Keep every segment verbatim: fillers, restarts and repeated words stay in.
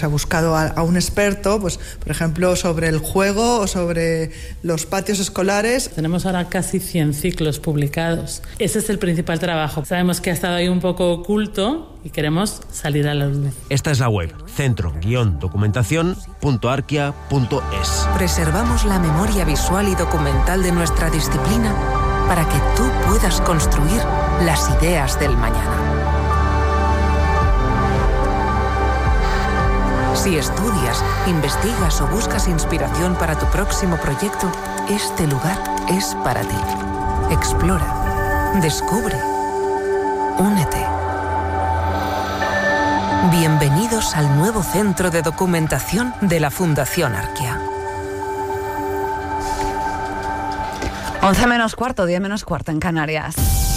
se ha buscado a, a un experto, pues por ejemplo sobre el juego o sobre los patios escolares. Tenemos ahora casi cien ciclos publicados. Ese es el principal trabajo. Sabemos que ha estado ahí un poco oculto y queremos salir a la luz. Esta es la web, centro guion documentación punto arquia punto es. Preservamos la memoria visual y documental de nuestra disciplina para que tú puedas construir las ideas del mañana. Si estudias, investigas o buscas inspiración para tu próximo proyecto, este lugar es para ti. Explora, descubre, únete. Bienvenidos al nuevo centro de documentación de la Fundación Arquia. once menos cuarto, diez menos cuarto en Canarias.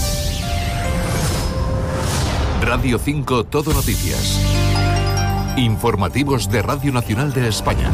Radio cinco Todo Noticias. Informativos de Radio Nacional de España.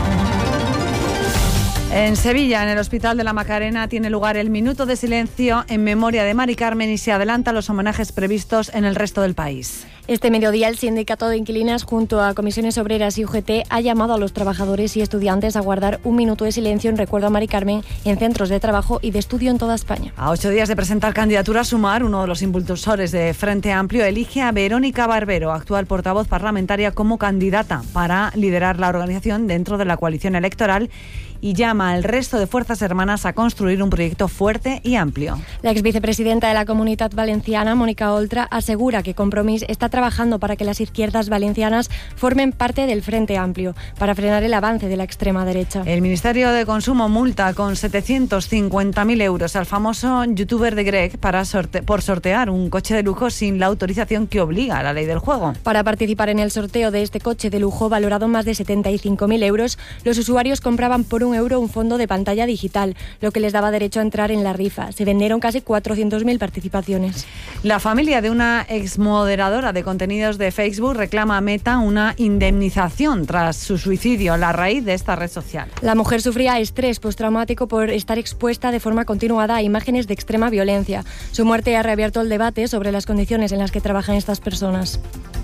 En Sevilla, en el Hospital de la Macarena, tiene lugar el minuto de silencio en memoria de Mari Carmen y se adelantan los homenajes previstos en el resto del país. Este mediodía, el Sindicato de Inquilinas, junto a Comisiones Obreras y U G T, ha llamado a los trabajadores y estudiantes a guardar un minuto de silencio en recuerdo a Mari Carmen en centros de trabajo y de estudio en toda España. A ocho días de presentar candidatura, Sumar, uno de los impulsores de Frente Amplio, elige a Verónica Barbero, actual portavoz parlamentaria, como candidata para liderar la organización dentro de la coalición electoral, y llama al resto de fuerzas hermanas a construir un proyecto fuerte y amplio. La exvicepresidenta de la Comunitat Valenciana, Mónica Oltra, asegura que Compromís está trabajando para que las izquierdas valencianas formen parte del Frente Amplio, para frenar el avance de la extrema derecha. El Ministerio de Consumo multa con setecientos cincuenta mil euros al famoso youtuber de Greg para sorte- por sortear un coche de lujo sin la autorización que obliga a la ley del juego. Para participar en el sorteo de este coche de lujo valorado más de setenta y cinco mil euros, los usuarios compraban por un euro un fondo de pantalla digital, lo que les daba derecho a entrar en la rifa. Se vendieron casi cuatrocientas mil participaciones. La familia de una exmoderadora de contenidos de Facebook reclama a Meta una indemnización tras su suicidio a la raíz de esta red social. La mujer sufría estrés postraumático por estar expuesta de forma continuada a imágenes de extrema violencia. Su muerte ha reabierto el debate sobre las condiciones en las que trabajan estas personas.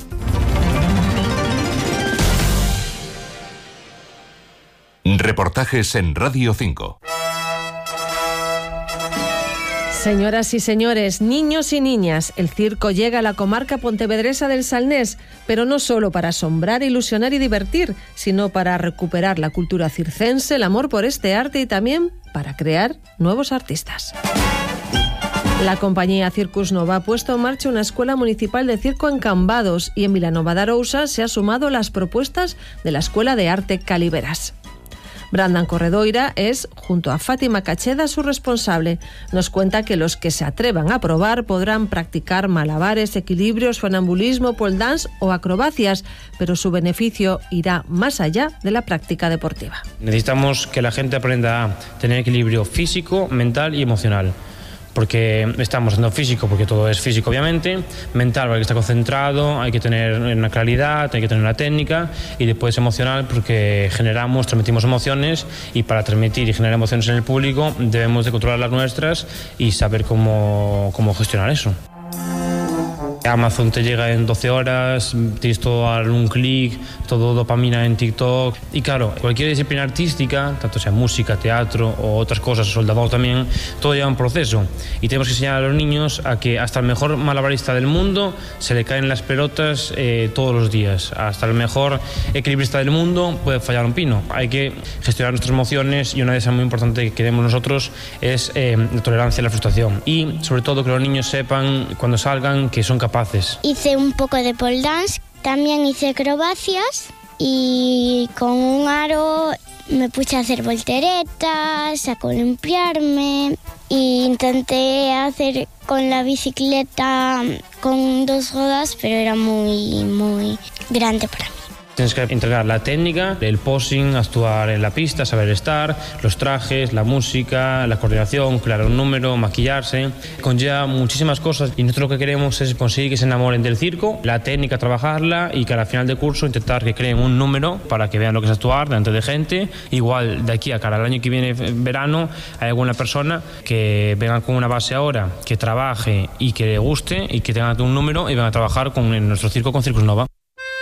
Reportajes en Radio cinco. Señoras y señores, niños y niñas, el circo llega a la comarca pontevedresa del Salnés, pero no solo para asombrar, ilusionar y divertir, sino para recuperar la cultura circense, el amor por este arte y también para crear nuevos artistas. La compañía Circus Nova ha puesto en marcha una escuela municipal de circo en Cambados y en Vilanova de Arousa se ha sumado a las propuestas de la Escuela de Arte Caliveras. Brandan Corredoira es, junto a Fátima Cacheda, su responsable. Nos cuenta que los que se atrevan a probar podrán practicar malabares, equilibrios, funambulismo, pole dance o acrobacias, pero su beneficio irá más allá de la práctica deportiva. Necesitamos que la gente aprenda a tener equilibrio físico, mental y emocional. Porque estamos en físico, porque todo es físico obviamente, mental, porque hay que estar concentrado, hay que tener una claridad, hay que tener una técnica, y después emocional, porque generamos, transmitimos emociones, y para transmitir y generar emociones en el público debemos de controlar las nuestras y saber cómo, cómo gestionar eso. Amazon te llega en doce horas, tienes todo a un clic, todo dopamina en TikTok. Y claro, cualquier disciplina artística, tanto sea música, teatro o otras cosas, soldado también, todo lleva un proceso. Y tenemos que enseñar a los niños a que hasta el mejor malabarista del mundo se le caen las pelotas eh, todos los días. Hasta el mejor equilibrista del mundo puede fallar un pino. Hay que gestionar nuestras emociones, y una de esas muy importantes que queremos nosotros es eh, la tolerancia a la frustración. Y sobre todo que los niños sepan cuando salgan que son capaces. Hice un poco de pole dance, también hice acrobacias y con un aro me puse a hacer volteretas, a columpiarme e intenté hacer con la bicicleta con dos ruedas, pero era muy, muy grande para mí. Tienes que entregar la técnica, el posing, actuar en la pista, saber estar, los trajes, la música, la coordinación, crear un número, maquillarse. Conlleva muchísimas cosas, y nosotros lo que queremos es conseguir que se enamoren del circo, la técnica, trabajarla, y que al final del curso intentar que creen un número para que vean lo que es actuar delante de gente. Igual de aquí a cara al año que viene, verano, hay alguna persona que venga con una base ahora, que trabaje y que le guste y que tenga un número y venga a trabajar con nuestro circo, con Circus Nova.